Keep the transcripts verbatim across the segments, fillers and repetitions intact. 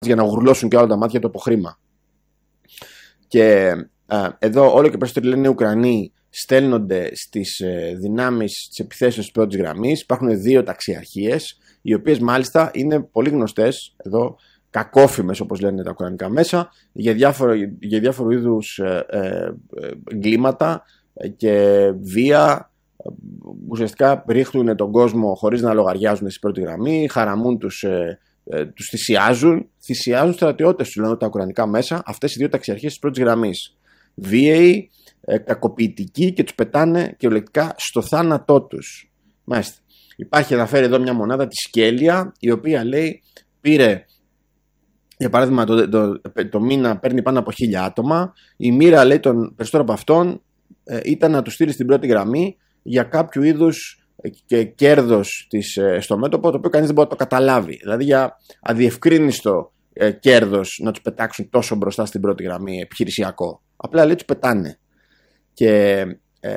για να γουρλώσουν και όλα τα μάτια του από χρήμα. Και ε, εδώ όλο και περισσότεροι λένε οι Ουκρανοί στέλνονται στις ε, δυνάμεις της επιθέσεως της πρώτης γραμμής. Υπάρχουν δύο ταξιαρχίες, οι οποίες μάλιστα είναι πολύ γνωστές εδώ, κακόφημες όπως λένε τα ουκρανικά μέσα, για διάφορο, για διάφορο είδους ε, ε, εγκλήματα και βία. Ουσιαστικά ρίχνουν τον κόσμο χωρίς να λογαριάζουν στη πρώτη γραμμή, χαραμούν τους, ε, ε, τους θυσιάζουν, θυσιάζουν στρατιώτες τους, λένε τα ουκρανικά μέσα, αυτές οι δύο ταξιαρχίες της πρώτης γραμμής. Βίαιοι, ε, κακοποιητικοί και τους πετάνε κυριολεκτικά στο θάνατό τους. Μάλιστα. Υπάρχει, αναφέρει εδώ μια μονάδα, τη Σκέλια, η οποία λέει πήρε, για παράδειγμα, το, το, το, το μήνα παίρνει πάνω από χίλια άτομα. Η μοίρα, λέει, των περισσότερων από αυτών ε, ήταν να του στείλει στην πρώτη γραμμή για κάποιο είδους ε, και κέρδος της, ε, στο μέτωπο, το οποίο κανείς δεν μπορεί να το καταλάβει. Δηλαδή για αδιευκρίνιστο ε, κέρδος να τους πετάξουν τόσο μπροστά στην πρώτη γραμμή επιχειρησιακό. Απλά, λέει, τους πετάνε. Και ε,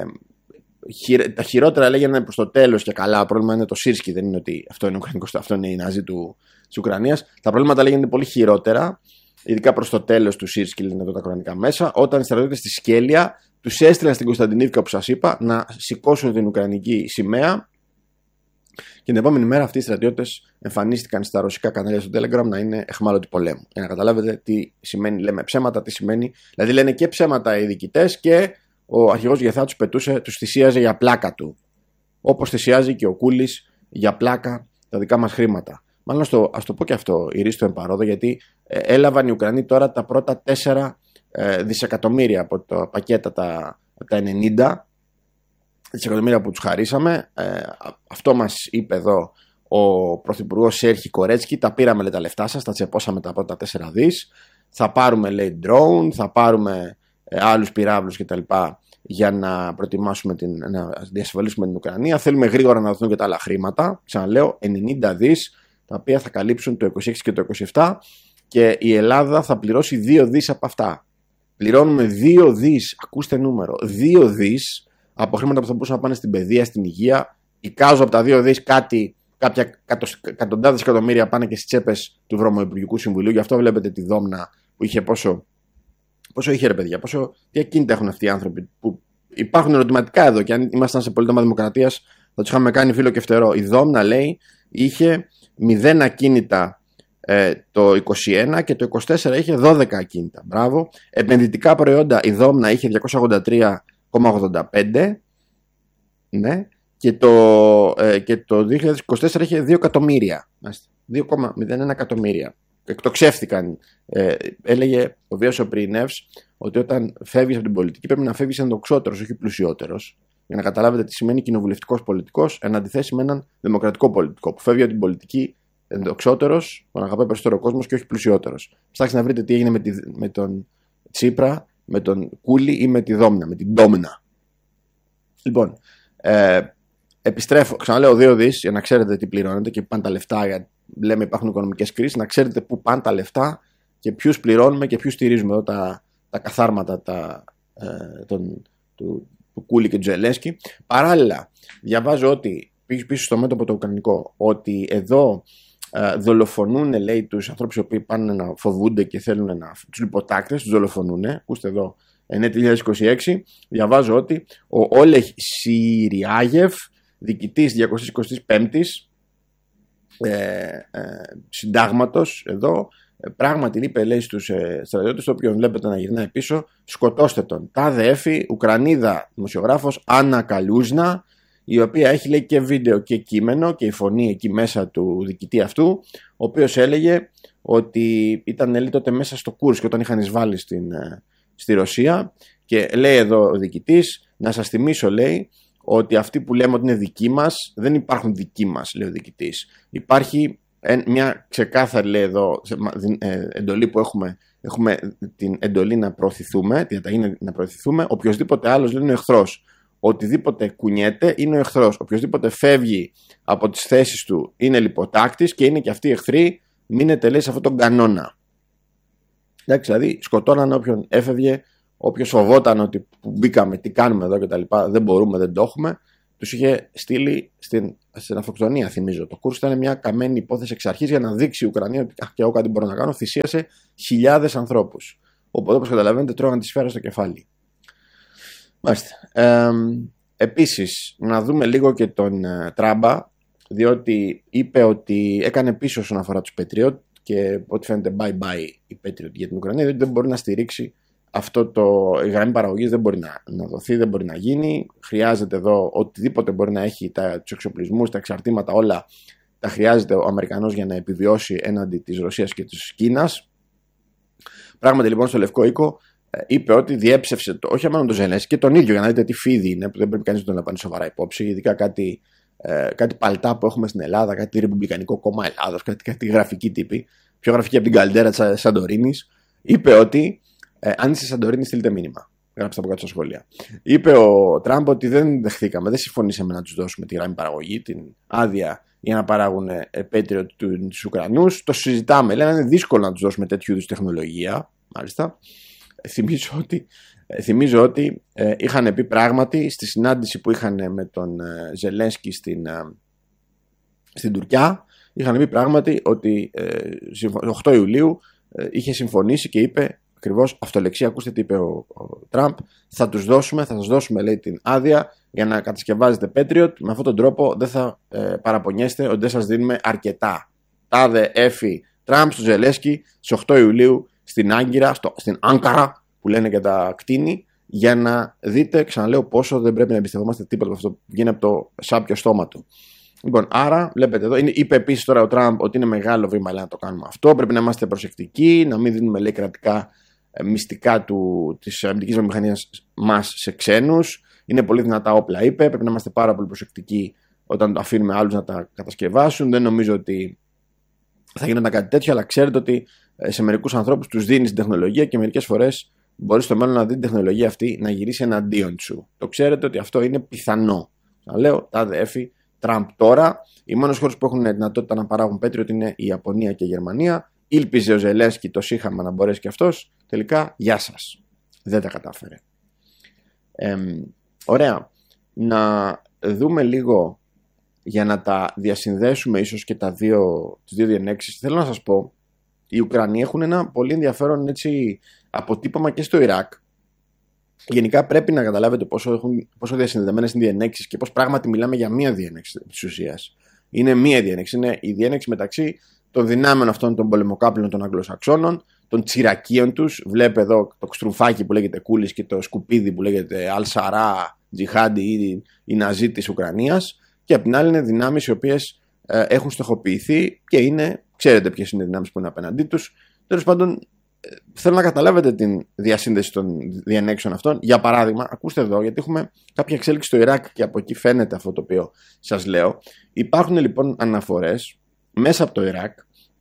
τα χειρότερα λέγανε προς το τέλος και καλά. Το πρόβλημα είναι το Σίρσκι, δεν είναι ότι αυτό είναι, ουκρανικό, αυτό είναι η Ναζί του, της Ουκρανίας. Τα προβλήματα λέγανε πολύ χειρότερα, ειδικά προς το τέλος του Σίρσκι, λένε εδώ τα ουκρανικά μέσα, όταν οι στρατιώτες στη Σκέλια τους έστειλαν στην Κωνσταντινίβκα, που σας είπα, να σηκώσουν την ουκρανική σημαία. Και την επόμενη μέρα αυτοί οι στρατιώτες εμφανίστηκαν στα ρωσικά κανάλια στο Telegram να είναι εχμάλωτοι πολέμου. Για να καταλάβετε τι σημαίνει, λέμε ψέματα, τι σημαίνει. Δηλαδή λένε και ψέματα οι διοικητές και ο αρχηγός Γεθά τους πετούσε, τους θυσίαζε για πλάκα του. Όπως θυσιάζει και ο Κούλης για πλάκα τα δικά μας χρήματα. Μάλλον ας το, ας το πω και αυτό, η Ρίστο εμπαρόδο, γιατί ε, έλαβαν οι Ουκρανοί τώρα τα πρώτα τέσσερα ε, δισεκατομμύρια από τα πακέτα τα, τα ενενήντα δισεκατομμύρια που τους χαρίσαμε. Ε, αυτό μας είπε εδώ ο πρωθυπουργός Σέρχη Κορέτσκι. Τα πήραμε, λέει, τα λεφτά σας, τα τσεπώσαμε τα πρώτα τέσσερα δις. Θα πάρουμε, λέει, drone, θα πάρουμε ε, άλλους πυράβλους κτλ. Για να προετοιμάσουμε, την, να διασφαλίσουμε την Ουκρανία. Θέλουμε γρήγορα να δοθούν και τα άλλα χρήματα. Ξαναλέω, ενενήντα δις, τα οποία θα καλύψουν το είκοσι έξι και το είκοσι επτά, και η Ελλάδα θα πληρώσει δύο δις από αυτά. Πληρώνουμε δύο δις, ακούστε νούμερο, δύο δις από χρήματα που θα μπορούσαν να πάνε στην παιδεία, στην υγεία. Εικάζω από τα δύο δις κάτι, κάποια εκατοντάδες εκατομμύρια πάνε και στις τσέπες του Βρωμοϊπουργικού Συμβουλίου. Γι' αυτό βλέπετε τη Δόμνα που είχε πόσο. Πόσο είχε, ρε παιδιά, πόσο, τι ακίνητα έχουν αυτοί οι άνθρωποι που υπάρχουν ερωτηματικά εδώ. Και αν ήμασταν σε πολίτευμα δημοκρατίας, θα του είχαμε κάνει φίλο και φτερό. Η Δόμνα, λέει, είχε μηδέν ακίνητα ε, το είκοσι ένα και το είκοσι τέσσερα είχε δώδεκα ακίνητα. Μπράβο. Επενδυτικά προϊόντα, η Δόμνα είχε διακόσια ογδόντα τρία κόμμα ογδόντα πέντε. Ναι. Και το, ε, και το δύο χιλιάδες είκοσι τέσσερα είχε δύο εκατομμύρια. δύο κόμμα μηδέν ένα εκατομμύρια. Εκτοξεύτηκαν. Ε, έλεγε ο Βίος ο Πρινεύς ότι όταν φεύγεις από την πολιτική πρέπει να φεύγεις ενδοξότερος, όχι πλουσιότερος. Για να καταλάβετε τι σημαίνει κοινοβουλευτικός πολιτικός, εν αντιθέσει με έναν δημοκρατικό πολιτικό που φεύγει από την πολιτική ενδοξότερος, που αγαπάει περισσότερο ο κόσμος και όχι πλουσιότερος. Ψάξτε να βρείτε τι έγινε με, τη, με τον Τσίπρα, με τον Κούλη ή με τη Δόμνα, με την Ντόμνα. Λοιπόν, ε, επιστρέφω, ξαναλέω δύο δις για να ξέρετε τι πληρώνετε και πάνε τα λεφτά. Για, λέμε υπάρχουν οικονομικές κρίσεις, να ξέρετε πού πάνε τα λεφτά και ποιους πληρώνουμε και ποιους στηρίζουμε. Εδώ τα, τα καθάρματα τα, ε, τον, του, του Κούλη και του Ζελένσκι. Παράλληλα, διαβάζω ότι πίσω στο μέτωπο το ουκρανικό, ότι εδώ ε, δολοφονούν, λέει, τους ανθρώπους οι οποίοι πάνε να φοβούνται και θέλουν να. Τους λιποτάκτες, τους δολοφονούν. Ακούστε εδώ, εννέα δύο χιλιάδες είκοσι έξι, διαβάζω ότι ο Όλεχ Σιριάγεφ, διοικητής διακόσια είκοσι πέντε ε, ε, συντάγματος εδώ, ε, πράγματι είπε, λέει, στους ε, στρατιώτες, το οποίο βλέπετε να γυρνάει πίσω, σκοτώστε τον. Τάδε έφη, Ουκρανίδα δημοσιογράφος Άννα Καλούζνα, η οποία έχει, λέει, και βίντεο και κείμενο και η φωνή εκεί μέσα του διοικητή αυτού, ο οποίος έλεγε ότι ήταν, λέει, τότε μέσα στο Κούρσκ όταν είχαν εισβάλει στην, ε, στη Ρωσία, και λέει εδώ ο διοικητής, να σας θυμίσω, λέει, ότι αυτοί που λέμε ότι είναι δικοί μας, δεν υπάρχουν δικοί μας, λέει ο διοικητής. Υπάρχει μια ξεκάθαρη, λέει εδώ, εντολή που έχουμε, έχουμε την εντολή να προωθηθούμε, τη διαταγή να προωθηθούμε. Οποιοςδήποτε άλλος, λέει, είναι ο εχθρός. Οτιδήποτε κουνιέται είναι ο εχθρός. Οποιοςδήποτε φεύγει από τις θέσεις του είναι λιποτάκτης και είναι και αυτοί οι εχθροί, μείνετε, λέει, σε αυτόν τον κανόνα. Εντάξει, δηλαδή σκοτώνανε όποιον έφευγε. Όποιος φοβόταν ότι που μπήκαμε, τι κάνουμε εδώ κτλ., δεν μπορούμε, δεν το έχουμε, τους είχε στείλει στην, στην αυτοκτονία, θυμίζω. Το Κούρσκ ήταν μια καμένη υπόθεση εξ αρχής για να δείξει η Ουκρανία ότι και εγώ κάτι μπορώ να κάνω. Θυσίασε χιλιάδες ανθρώπους. Οπότε, όπως καταλαβαίνετε, τρώγαν τη σφαίρα στο κεφάλι. Μάλιστα. Ε, επίσης, να δούμε λίγο και τον ε, Τράμπα, διότι είπε ότι έκανε πίσω όσον αφορά τους Patriot και ό,τι φαίνεται bye bye η Patriot για την Ουκρανία, διότι δεν μπορεί να στηρίξει αυτό το, η γραμμή παραγωγής δεν μπορεί να, να δοθεί, δεν μπορεί να γίνει. Χρειάζεται εδώ οτιδήποτε μπορεί να έχει, τους εξοπλισμούς, τα εξαρτήματα, όλα τα χρειάζεται ο Αμερικανός για να επιβιώσει έναντι της Ρωσίας και της Κίνας. Πράγματι λοιπόν στο Λευκό Οίκο είπε ότι διέψευσε το, όχι μόνο τον Ζελένσκι και τον ίδιο, για να δείτε τι φίδι είναι, που δεν πρέπει κανείς να τον λαμβάνει σοβαρά υπόψη, ειδικά κάτι, ε, κάτι παλτά που έχουμε στην Ελλάδα, κάτι Ρεπουμπλικανικό Κόμμα Ελλάδος, κάτι, κάτι γραφική τύπη, πιο γραφική από την καλντέρα της Σαντορίνης. Είπε ότι ε, αν είστε Σαντορίνη, στείλτε μήνυμα. Γράψτε από κάτω στα σχόλια. Είπε ο Τραμπ ότι δεν δεχθήκαμε, δεν συμφωνήσαμε να τους δώσουμε τη γραμμή παραγωγή, την άδεια για να παράγουν Patriot τους Ουκρανούς. Το συζητάμε. Λένε είναι δύσκολο να τους δώσουμε τέτοιου είδους τεχνολογία. Μάλιστα. Θυμίζω ότι, θυμίζω ότι ε, είχαν πει πράγματι στη συνάντηση που είχαν με τον ε, Ζελένσκι στην, ε, στην Τουρκιά. Είχαν πει πράγματι ότι ε, οκτώ Ιουλίου ε, είχε συμφωνήσει και είπε ακριβώς αυτολεξία. Ακούστε τι είπε ο, ο Τραμπ. Θα τους δώσουμε, θα σας δώσουμε, λέει, την άδεια για να κατασκευάζετε Patriot. Με αυτόν τον τρόπο δεν θα ε, παραπονιέστε ότι δεν σας δίνουμε αρκετά. Τάδε έφη Τραμπ στο Ζελένσκι στις οκτώ Ιουλίου στην Άγκυρα, στο, στην Άνκαρα που λένε και τα κτίνη, για να δείτε, ξαναλέω, πόσο δεν πρέπει να εμπιστευόμαστε τίποτα από αυτό που βγαίνει από το σάπιο στόμα του. Λοιπόν, άρα βλέπετε εδώ, είναι, είπε επίσης τώρα ο Τραμπ ότι είναι μεγάλο βήμα, λέει, να το κάνουμε αυτό. Πρέπει να είμαστε προσεκτικοί, να μην δίνουμε, λέει, κρατικά ε, μυστικά του, της αμυντικής βιομηχανίας μας σε ξένους. Είναι πολύ δυνατά όπλα, είπε. Πρέπει να είμαστε πάρα πολύ προσεκτικοί όταν αφήνουμε άλλους να τα κατασκευάσουν. Δεν νομίζω ότι θα γινόταν κάτι τέτοιο, αλλά ξέρετε ότι σε μερικούς ανθρώπους τους δίνεις την τεχνολογία και μερικές φορές μπορείς στο μέλλον να δει την τεχνολογία αυτή να γυρίσει εναντίον σου. Το ξέρετε ότι αυτό είναι πιθανό. Να λέω, τάδε έφη Τραμπ τώρα. Οι μόνες χώρες που έχουν δυνατότητα να παράγουν Patriot είναι η Ιαπωνία και η Γερμανία. Ήλπιζε ο Ζελένσκι το σύγχαμα να μπορέσει και αυτός. Τελικά, γεια σας. Δεν τα κατάφερε. Ε, ωραία. Να δούμε λίγο για να τα διασυνδέσουμε ίσως και τα δύο, τις δύο διενέξεις. Θέλω να σας πω, οι Ουκρανοί έχουν ένα πολύ ενδιαφέρον, έτσι, αποτύπωμα και στο Ιράκ. Γενικά πρέπει να καταλάβετε πόσο, έχουν, πόσο διασυνδεδεμένες είναι οι διενέξεις και πώς πράγματι μιλάμε για μία διενέξη της ουσίας. Είναι μία διενέξη. Είναι η διενέξη μεταξύ των δυνάμεων αυτών των πολεμοκάπλων των Αγγλοσαξώνων, των τσιρακίων τους. Βλέπετε εδώ το στρουφάκι που λέγεται Κούλης και το σκουπίδι που λέγεται Αλσαρά, Τζιχάντι ή η Ναζί της Ουκρανίας. Και απ' την άλλη είναι δυνάμεις οι οποίες ε, έχουν στοχοποιηθεί και είναι, ξέρετε ποιες είναι οι δυνάμεις που είναι απέναντί τους. Τέλος πάντων, ε, θέλω να καταλάβετε την διασύνδεση των διενέξεων αυτών. Για παράδειγμα, ακούστε εδώ, γιατί έχουμε κάποια εξέλιξη στο Ιράκ και από εκεί φαίνεται αυτό το οποίο σας λέω. Υπάρχουν λοιπόν αναφορές μέσα από το Ιράκ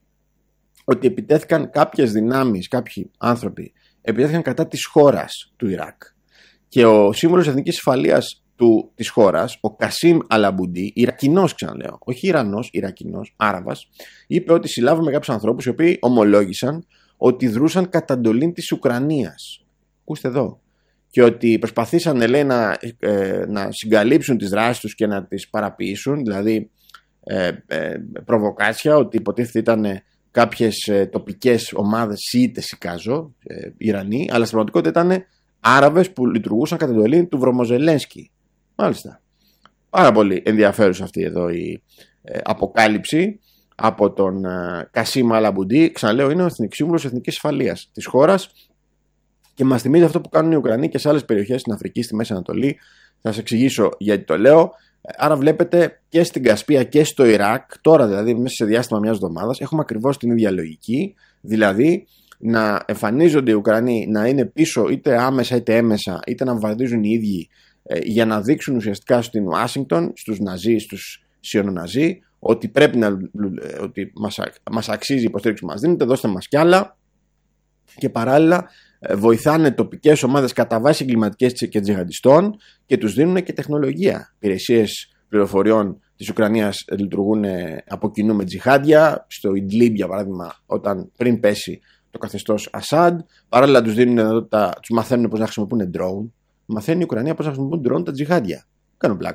ότι επιτέθηκαν κάποιες δυνάμεις, κάποιοι άνθρωποι επιτέθηκαν κατά της χώρας του Ιράκ. Και ο σύμβουλος εθνικής ασφαλείας του, της χώρας, ο Κασίμ Αλαμπουντή, Ιρακινός ξαναλέω, όχι Ιρανός, Ιρακινός, Άραβας, είπε ότι συλλάβουμε κάποιους ανθρώπους οι οποίοι ομολόγησαν ότι δρούσαν κατά εντολή της Ουκρανίας. Ακούστε εδώ. Και ότι προσπαθήσαν, λέει, να, ε, να συγκαλύψουν τις δράσεις τους και να τις παραποιήσουν, δηλαδή ε, ε, προβοκάτσια, ότι υποτίθεται ήταν κάποιες ε, τοπικές ομάδες Σιήτες, εικάζω, ε, Ιρανοί, αλλά στην πραγματικότητα ήταν Άραβες που λειτουργούσαν κατά εντολή του Βρωμοζελένσκι. Μάλιστα. Πάρα πολύ ενδιαφέρουσα αυτή εδώ η ε, αποκάλυψη από τον ε, Κασίμ Αλαμπουντή. Ξαναλέω, είναι ο Εθνικός Σύμβουλος Εθνικής Ασφαλείας της χώρας και μας θυμίζει αυτό που κάνουν οι Ουκρανοί και σε άλλες περιοχές στην Αφρική, στη Μέση Ανατολή. Θα σας εξηγήσω γιατί το λέω. Άρα βλέπετε και στην Κασπία και στο Ιράκ, τώρα δηλαδή μέσα σε διάστημα μιας εβδομάδας, έχουμε ακριβώς την ίδια λογική, δηλαδή να εμφανίζονται οι Ουκρανοί να είναι πίσω είτε άμεσα είτε έμεσα, είτε να βαδίζουν οι ίδιοι ε, για να δείξουν ουσιαστικά στην Ουάσιγκτον, στους Ναζί, στους Σιωνοναζί, ότι πρέπει να, ότι μας, μας αξίζει η υποστήριξη που μας δίνετε, δώστε μας κι άλλα, και παράλληλα ε, βοηθάνε τοπικές ομάδες κατά βάση εγκληματικές και τζιχαντιστών και τους δίνουν και τεχνολογία. Υπηρεσίες πληροφοριών της Ουκρανίας λειτουργούν από κοινού με τζιχάντια, στο Ιντλίμπ για παράδειγμα, όταν πριν πέσει το καθεστώς Ασάντ. Παράλληλα τους δίνουν δυνατότητα, τους μαθαίνουν πώς να χρησιμοποιούν drone. Μαθαίνει η Ουκρανία πώς να χρησιμοποιούν drone τα τζιχάντια. Κάνουν πλάκα.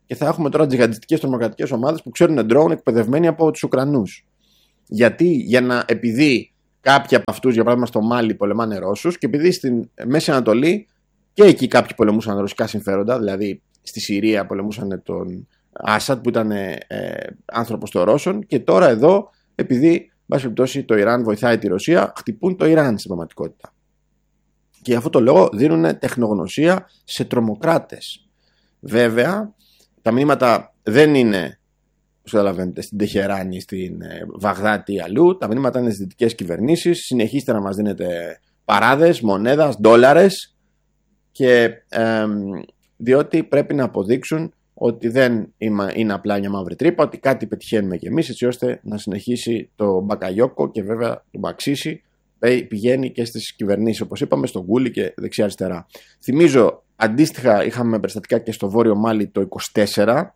και θα έχουμε τώρα τζιχαντιστικές τρομοκρατικές ομάδες που ξέρουν ντρόουν εκπαιδευμένοι από τους Ουκρανούς. Γιατί, για να, επειδή κάποιοι από αυτούς, για παράδειγμα στο Μάλι, πολεμάνε Ρώσους, και επειδή στην Μέση Ανατολή και εκεί κάποιοι πολεμούσαν ρωσικά συμφέροντα, δηλαδή στη Συρία πολεμούσαν τον Άσαντ που ήταν ε, άνθρωπος των Ρώσων, και τώρα εδώ, επειδή, βάση περιπτώσει, το Ιράν βοηθάει τη Ρωσία, χτυπούν το Ιράν στην πραγματικότητα. Και για αυτό το λόγο δίνουν τεχνογνωσία σε τρομοκράτες. Βέβαια, τα μηνύματα δεν είναι, όπως καταλαβαίνετε, στην Τεχεράνη, στην Βαγδάτη ή αλλού. Τα μηνύματα είναι στις δυτικές κυβερνήσεις. Συνεχίστε να μας δίνετε παράδες, μονέδας, ντόλαρες, και, ε, διότι πρέπει να αποδείξουν ότι δεν είναι απλά μια μαύρη τρύπα, ότι κάτι πετυχαίνουμε κι εμείς, έτσι ώστε να συνεχίσει το μπακαγιόκο, και βέβαια το μπαξίσι πηγαίνει και στις κυβερνήσεις, όπως είπαμε, στον Γκούλι και δεξιά-αριστερά. Θυμίζω, αντίστοιχα είχαμε περιστατικά και στο Βόρειο Μάλι το είκοσι τέσσερα,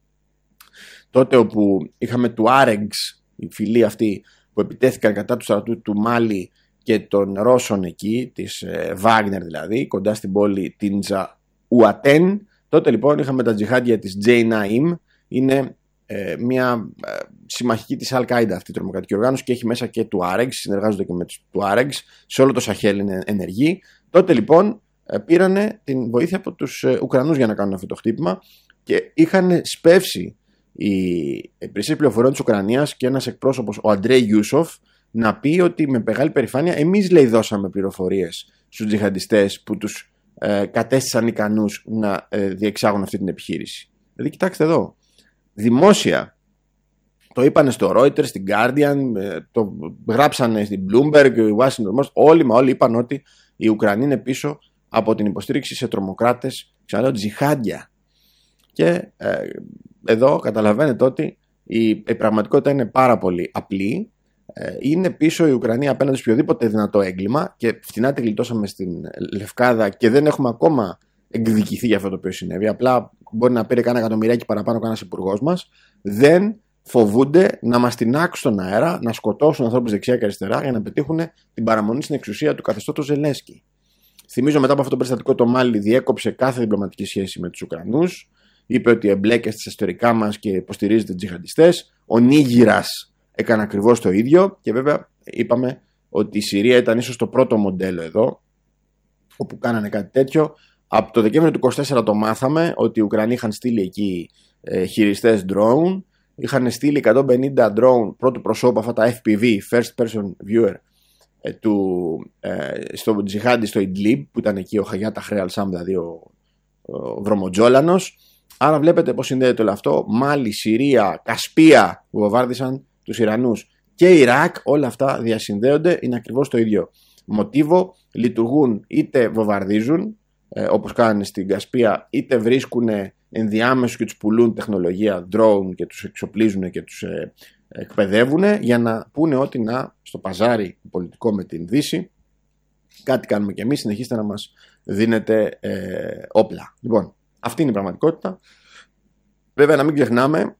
τότε όπου είχαμε του Άρεγγς, οι φίλοι αυτοί που επιτέθηκαν κατά του στρατού του Μάλι και των Ρώσων εκεί, της Βάγνερ δηλαδή, κοντά στην πόλη Τίντζα Ουατέν. Τότε λοιπόν είχαμε τα τζιχάντια της Τζέι Ναΐμ, είναι ε, μια ε, συμμαχική της Αλ-Κάιντα αυτή η τρομοκρατική οργάνωση, και έχει μέσα και του Άρεγγς, συνεργάζονται και με τους του Άρεγγς, σε όλο το Σαχέλ είναι ενεργοί. Τότε λοιπόν ε, πήρανε την βοήθεια από τους ε, Ουκρανούς για να κάνουν αυτό το χτύπημα, και είχαν σπεύσει οι υπηρεσίες πληροφοριών της Ουκρανίας και ένας εκπρόσωπος, ο Αντρέι Γιούσοφ, να πει ότι με μεγάλη περηφάνεια εμείς, λέει, δώσαμε πληροφορίες στους τζιχαντιστές που τους ε, κατέστησαν ικανούς να ε, διεξάγουν αυτή την επιχείρηση. Δηλαδή, κοιτάξτε εδώ, δημόσια το είπανε στο Reuters, στην Guardian, ε, το γράψανε στην Bloomberg, Washington Post, όλοι μα όλοι είπαν ότι οι Ουκρανοί είναι πίσω από την υποστήριξη σε τρομοκράτες, ξαναλέω, τζιχάντια. Και ε, εδώ καταλαβαίνετε ότι η, η πραγματικότητα είναι πάρα πολύ απλή. Ε, είναι πίσω η Ουκρανία απέναντι σε οποιοδήποτε δυνατό έγκλημα, και φτηνά τη γλιτώσαμε στην Λευκάδα και δεν έχουμε ακόμα εκδικηθεί για αυτό το οποίο συνέβη. Απλά μπορεί να πήρε κάνα εκατομμυριάκι παραπάνω κανένας υπουργός μας. Δεν φοβούνται να μας τινάξουν στον αέρα, να σκοτώσουν ανθρώπους δεξιά και αριστερά για να πετύχουν την παραμονή στην εξουσία του καθεστώτος Ζελένσκι. Θυμίζω, μετά από αυτό το περιστατικό, το Μάλι διέκοψε κάθε διπλωματική σχέση με τους Ουκρανούς. Είπε ότι εμπλέκεστε στα ιστορικά μας και υποστηρίζετε τζιχαντιστές. Ο Νίγηρας έκανε ακριβώς το ίδιο, και βέβαια είπαμε ότι η Συρία ήταν ίσως το πρώτο μοντέλο εδώ όπου κάνανε κάτι τέτοιο. Από το Δεκέμβριο του είκοσι τέσσερα το μάθαμε ότι οι Ουκρανοί είχαν στείλει εκεί ε, χειριστές drone, είχαν στείλει εκατόν πενήντα drone πρώτου προσώπου, αυτά τα εφ πι βι, First Person Viewer, ε, του, ε, στο τζιχάντι στο Ιντλίμπ, που ήταν εκεί ο Χαγιάτα Χρέαλ Σάμ, δηλαδή ο, ο βρωμοτζόλανος. Άρα βλέπετε πώς συνδέεται όλο αυτό. Μάλι, Συρία, Κασπία που βομβάρδισαν τους Ιρανούς, και Ιράκ, όλα αυτά διασυνδέονται, είναι ακριβώς το ίδιο μοτίβο. Λειτουργούν, είτε βομβαρδίζουν ε, όπως κάνανε στην Κασπία, είτε βρίσκουν ενδιάμεσους και τους πουλούν τεχνολογία drone και τους εξοπλίζουν και τους ε, εκπαιδεύουν, για να πούνε ότι να στο παζάρι πολιτικό με την Δύση κάτι κάνουμε και εμείς, συνεχίστε να μας δίνετε ε, όπλα. Λοιπόν, αυτή είναι η πραγματικότητα. Βέβαια, να μην ξεχνάμε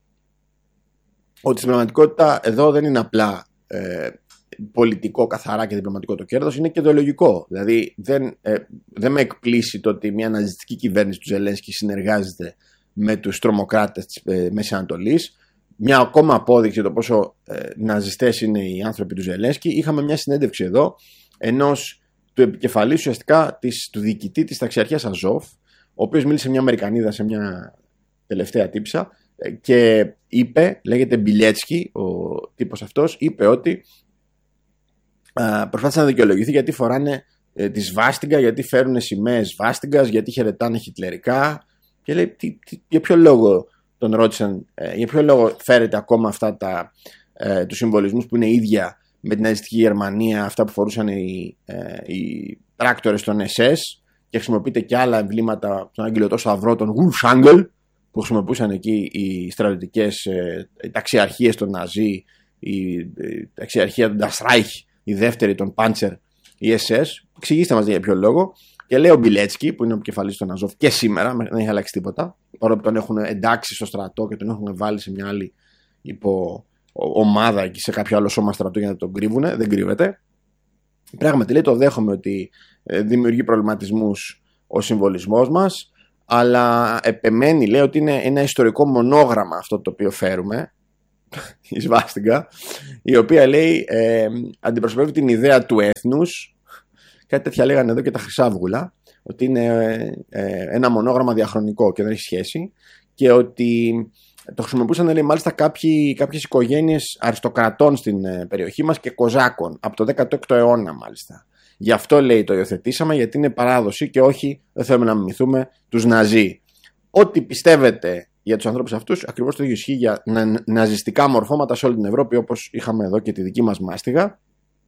ότι στην πραγματικότητα εδώ δεν είναι απλά ε, πολιτικό καθαρά και διπλωματικό το κέρδος, είναι και ιδεολογικό. Δηλαδή δεν, ε, δεν με εκπλήσει το ότι μια ναζιστική κυβέρνηση του Ζελένσκι συνεργάζεται με τους τρομοκράτες της ε, Μέσης Ανατολής. Μια ακόμα απόδειξη το πόσο ε, ναζιστές είναι οι άνθρωποι του Ζελένσκι. Είχαμε μια συνέντευξη εδώ ενός του επικεφαλής ουσιαστικά της, του διοικητή της ταξιαρχίας Αζόφ, ο οποίος μίλησε μια Αμερικανίδα σε μια τελευταία τύψα και είπε, λέγεται Μπιλέτσκι ο τύπος αυτός, είπε ότι α, προσπάθησε να δικαιολογηθεί γιατί φοράνε ε, τη σβάστιγγα, γιατί φέρουν σημαίες σβάστιγγας, γιατί χαιρετάνε χιτλερικά, και λέει τι, τι, για ποιο λόγο τον ρώτησαν, ε, για ποιο λόγο φέρετε ακόμα αυτά τα, ε, τους συμβολισμούς που είναι ίδια με την ναζιστική Γερμανία, αυτά που φορούσαν οι, ε, οι πράκτορες των ες ες, και χρησιμοποιείται και άλλα εμβλήματα στον αγγελωτό σταυρό, τον Γουλφσάγγελ, που χρησιμοποιούσαν εκεί οι στρατιωτικές ε, οι ταξιαρχίες των Ναζί, η, η ταξιαρχία των Νταστράιχ, η δεύτερη των Πάντσερ, η ες ες. Εξηγήστε μας για ποιο λόγο. Και λέει ο Μπιλέτσκι, που είναι ο επικεφαλής των Αζόφ και σήμερα, δεν έχει αλλάξει τίποτα, παρόλο που τον έχουν εντάξει στο στρατό και τον έχουν βάλει σε μια άλλη υπό ομάδα εκεί, σε κάποιο άλλο σώμα στρατού για να τον κρύβουνε, δεν κρύβεται. Πράγματι, λέει, το δέχομαι ότι δημιουργεί προβληματισμούς ο συμβολισμός μας, αλλά επεμένει, λέει, ότι είναι ένα ιστορικό μονόγραμμα αυτό το οποίο φέρουμε, η σβάστιγκα, η οποία, λέει, ε, αντιπροσωπεύει την ιδέα του έθνους. Κάτι τέτοια λέγανε εδώ και τα Χρυσάβγουλα, ότι είναι ε, ένα μονόγραμμα διαχρονικό και δεν έχει σχέση, και ότι το χρησιμοποιούσαν, λέει, μάλιστα κάποιοι, κάποιες οικογένειες αριστοκρατών στην ε, περιοχή μας και κοζάκων από το δέκατο έκτο αιώνα μάλιστα. Γι' αυτό, λέει, το υιοθετήσαμε, γιατί είναι παράδοση και όχι, δεν θέλουμε να μιμηθούμε τους Ναζί. Ό,τι πιστεύετε για τους ανθρώπους αυτούς, ακριβώς το ίδιο ισχύει για να, ναζιστικά μορφώματα σε όλη την Ευρώπη, όπως είχαμε εδώ και τη δική μας μάστιγα.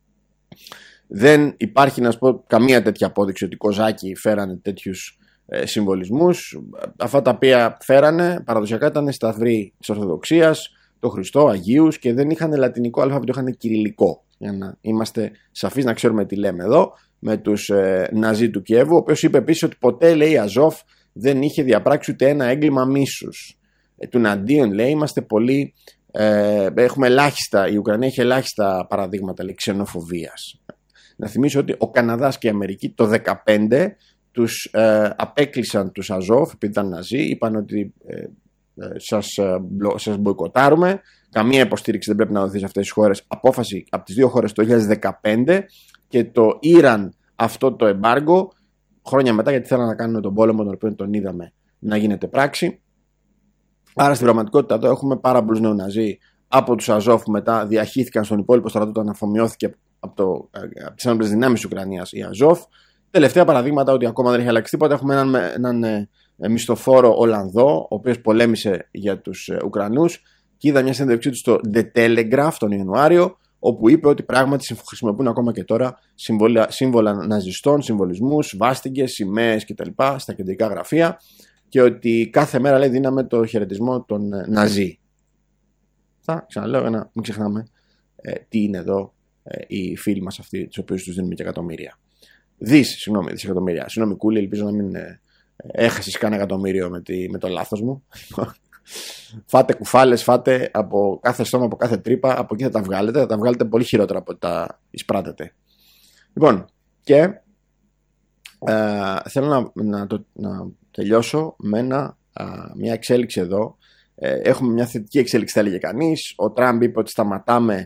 Δεν υπάρχει, να σου πω, καμία τέτοια απόδειξη ότι οι κοζάκοι φέρανε τέτοιους ε, συμβολισμούς. Αυτά τα οποία φέρανε παραδοσιακά ήταν σταυροί της Ορθοδοξίας, το Χριστό, Αγίους, και δεν είχαν λατινικό αλφάβητο, είχαν κυριλικό. Για να είμαστε σαφείς, να ξέρουμε τι λέμε εδώ, με τους ε, Ναζί του Κιέβου, ο οποίος είπε επίσης ότι ποτέ, λέει, η Αζόφ δεν είχε διαπράξει ούτε ένα έγκλημα μίσους. Ε, τουναντίον, λέει, είμαστε πολύ. Ε, έχουμε ελάχιστα, η Ουκρανία έχει ελάχιστα παραδείγματα, λέει, ξενοφοβίας. Να θυμίσω ότι ο Καναδάς και η Αμερική το δύο χιλιάδες δεκαπέντε τους ε, απέκλεισαν τους Αζόφ επειδή ήταν Ναζί, είπαν ότι ε, ε, σας, ε, σας μποϊκοτάρουμε, καμία υποστήριξη δεν πρέπει να δοθεί σε αυτές τις χώρες. Απόφαση από τις δύο χώρες το δύο χιλιάδες δεκαπέντε, και το Ιράν αυτό το εμπάργκο χρόνια μετά, γιατί θέλανε να κάνουν τον πόλεμο, τον οποίο τον είδαμε να γίνεται πράξη. Άρα στην πραγματικότητα εδώ έχουμε πάρα πολλούς νεοναζί από τους Αζόφ που μετά διαχύθηκαν στον υπόλοιπο στρατό όταν αφομοιώθηκε από, το, από τις άνοπλες δυνάμεις της Ουκρανίας η Αζόφ. Τελευταία παραδείγματα ότι ακόμα δεν έχει αλλάξει τίποτα. Έχουμε έναν, έναν ε, μισθοφόρο Ολλανδό, ο οποίος πολέμησε για τους ε, Ουκρανούς, και είδα μια συνέντευξή του στο The Telegraph τον Ιανουάριο, όπου είπε ότι πράγματι χρησιμοποιούν ακόμα και τώρα σύμβολα, σύμβολα ναζιστών, συμβολισμούς, βάστιγγες, σημαίες κτλ. Στα κεντρικά γραφεία, και ότι κάθε μέρα, λέει, δίναμε το χαιρετισμό των ε, Ναζί. Θα ξαναλέω, για να μην ξεχνάμε ε, τι είναι εδώ ε, οι φίλοι μας αυτοί, τους οποίους τους δίνουμε και εκατομμύρια. Δις, συγγνώμη, δισεκατομμύρια. Συγγνώμη, Κούλη, ελπίζω να μην ε, έχασες κανένα εκατομμύριο με, τη, με το λάθος μου. Φάτε κουφάλες, φάτε από κάθε στόμα, από κάθε τρύπα, από εκεί θα τα βγάλετε. Θα τα βγάλετε πολύ χειρότερα από ότι τα εισπράτετε. Λοιπόν, και ε, θέλω να, να, το, να τελειώσω με ένα, α, μια εξέλιξη εδώ. Ε, έχουμε μια θετική εξέλιξη, θα έλεγε κανείς. Ο Τραμπ είπε ότι σταματάμε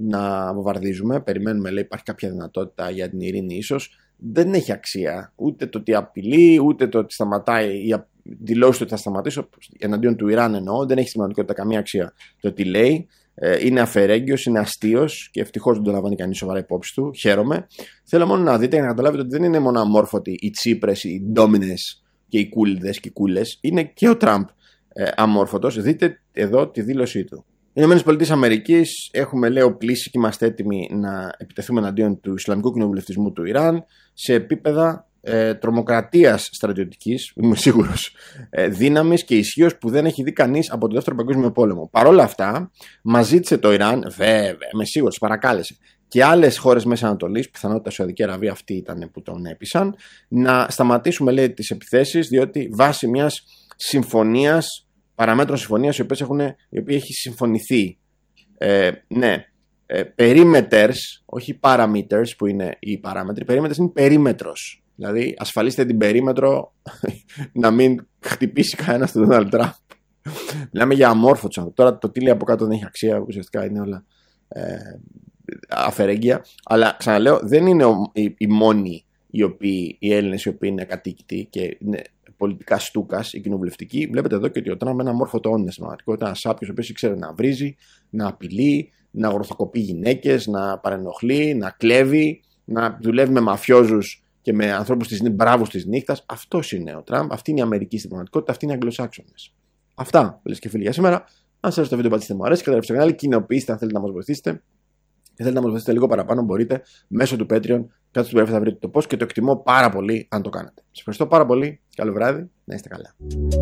να βομβαρδίζουμε. Περιμένουμε, λέει, υπάρχει κάποια δυνατότητα για την ειρήνη ίσως. Δεν έχει αξία ούτε το ότι απειλεί, ούτε το ότι σταματάει η δηλώσει ότι θα σταματήσω εναντίον του Ιράν, εννοώ. Δεν έχει σημαντικότητα καμία αξία το ότι λέει. Ε, είναι αφαιρέγγιος, είναι αστείος, και ευτυχώς δεν το λαμβάνει κανείς σοβαρά υπόψη του. Χαίρομαι. Θέλω μόνο να δείτε και να καταλάβετε ότι δεν είναι μόνο αμόρφωτοι οι Τσίπρες, οι Ντόμινες και οι Κούλιδες και οι Κούλες. Είναι και ο Τραμπ ε, αμόρφωτος. Δείτε εδώ τη δήλωσή του. Οι ΗΠΑ έχουμε, λέω, πλήσει και είμαστε έτοιμοι να επιτεθούμε εναντίον του Ισλαμικού κοινοβουλευτισμού του Ιράν σε επίπεδα ε, τρομοκρατίας στρατιωτικής, είμαι σίγουρος, ε, δύναμης και ισχύως που δεν έχει δει κανείς από το Δεύτερο Παγκόσμιο Πόλεμο. Παρ' όλα αυτά, μας ζήτησε το Ιράν, βέβαια, είμαι σίγουρος, παρακάλεσε, και άλλες χώρες Μέσης Ανατολής, πιθανότητα Σαουδική Αραβία, αυτοί ήταν που τον έπεισαν, να σταματήσουμε, λέει, τις επιθέσεις, διότι βάσει μιας συμφωνίας, παραμέτρων συμφωνίας, οι οποίες έχουν, η οποία έχει συμφωνηθεί. Ε, ναι, ε, perimeters, όχι parameters που είναι οι παράμετροι, perimeters είναι περίμετρος. Δηλαδή, ασφαλίστε την περίμετρο να μην χτυπήσει κανένα τον Donald Trump. Μιλάμε για αμόρφωτος. Τώρα το τι λέει από κάτω δεν έχει αξία, ουσιαστικά είναι όλα ε, αφαιρέγγια. Αλλά ξαναλέω, δεν είναι ο, οι, οι μόνοι οι, οποίοι, οι Έλληνες οι οποίοι είναι ακατοίκητοι και είναι πολιτικά στούκας, οι κοινοβουλευτικοί. Βλέπετε εδώ και ότι ο Τραμπ είναι ένα αμόρφωτο όνειρο στην πραγματικότητα. Ένα σάπιος ο οποίος ήξερε να βρίζει, να απειλεί, να γροθοκοπεί γυναίκες, να παρενοχλεί, να κλέβει, να δουλεύει με μαφιόζους και με ανθρώπους της μπράβους της νύχτας. Αυτός είναι ο Τραμπ, αυτή είναι η Αμερική στην πραγματικότητα, αυτή είναι οι Αγγλοσάξονες. Αυτά, φίλες και φίλοι, για σήμερα. Αν σας αρέσει το βίντεο, πατήστε μου αρέσει, καταρρεύστε το κανάλι, κοινοποιήστε αν θέλετε να μας βοηθήσετε. Και θέλετε να μας βοηθήσετε λίγο παραπάνω, μπορείτε μέσω του Patreon. Κάτω στην περίπτωση θα βρείτε το πώς και το εκτιμώ πάρα πολύ αν το κάνετε. Σας ευχαριστώ πάρα πολύ. Καλό βράδυ. Να είστε καλά.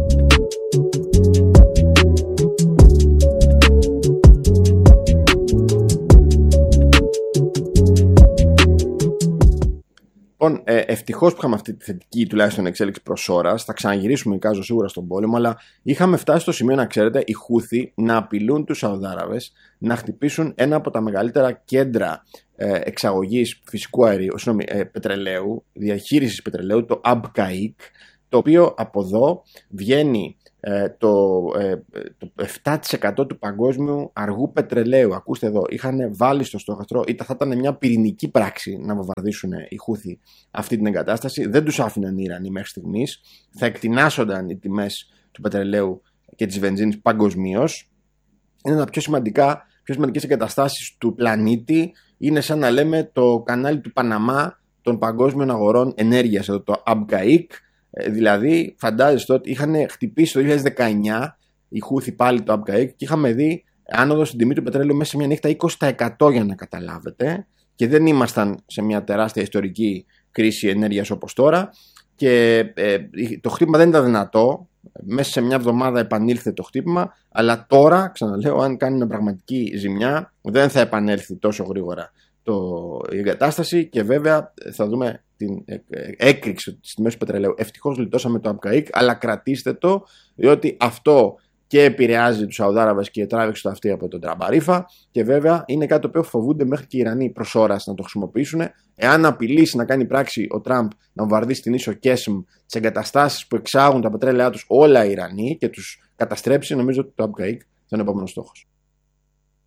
Λοιπόν, ε, ευτυχώς που είχαμε αυτή τη θετική τουλάχιστον εξέλιξη προς ώρας. Θα ξαναγυρίσουμε, εικάζω, σίγουρα στον πόλεμο, αλλά είχαμε φτάσει στο σημείο, να ξέρετε, οι Χούθοι να απειλούν τους Σαουδάραβες να χτυπήσουν ένα από τα μεγαλύτερα κέντρα ε, εξαγωγής φυσικού αερίου, συγγνώμη, ε, πετρελαίου, διαχείρισης πετρελαίου, το Abqaiq, το οποίο από εδώ βγαίνει ε, το, ε, το επτά τοις εκατό του παγκόσμιου αργού πετρελαίου. Ακούστε εδώ, είχαν βάλει στο στόχαστρο, ήταν, θα ήταν μια πυρηνική πράξη να βομβαρδίσουν οι Χούθι αυτή την εγκατάσταση. Δεν τους άφηναν οι Ιρανοί μέχρι στιγμής. Θα εκτινάσονταν οι τιμές του πετρελαίου και της βενζίνης παγκοσμίως. Είναι ένα πιο σημαντικά, πιο σημαντικές εγκαταστάσεις του πλανήτη. Είναι σαν να λέμε το κανάλι του Παναμά των παγκόσμιων αγορών ενέργειας, εδώ το Αμπκαίκ. Δηλαδή, φαντάζεστε ότι είχαν χτυπήσει το δύο χιλιάδες δεκαεννιά οι Χούθι πάλι το Αμπκαίκ και είχαμε δει άνοδο στην τιμή του πετρέλαιου μέσα σε μια νύχτα είκοσι τοις εκατό, για να καταλάβετε. Και δεν ήμασταν σε μια τεράστια ιστορική κρίση ενέργειας όπως τώρα. Και ε, το χτύπημα δεν ήταν δυνατό. Μέσα σε μια εβδομάδα επανήλθε το χτύπημα. Αλλά τώρα, ξαναλέω, αν κάνει μια πραγματική ζημιά, δεν θα επανέλθει τόσο γρήγορα το, η εγκατάσταση. Και βέβαια θα δούμε την έκρηξη στις τιμές του πετρελαίου. Ευτυχώς λιτώσαμε το Αμπκαίκ, αλλά κρατήστε το, διότι αυτό και επηρεάζει τους Σαουδάραβες και τράβηξε το αυτή από τον Τραμπαρίφα. Και βέβαια είναι κάτι το οποίο φοβούνται μέχρι και οι Ιρανοί προς ώρας να το χρησιμοποιήσουν. Εάν απειλήσει να κάνει πράξη ο Τραμπ να βομβαρδίσει την ίσο Κέσμ, τις εγκαταστάσεις που εξάγουν τα πετρέλαιά τους όλα οι Ιρανοί και τους καταστρέψει, νομίζω ότι το Αμπκαίκ θα είναι ο επόμενος στόχος.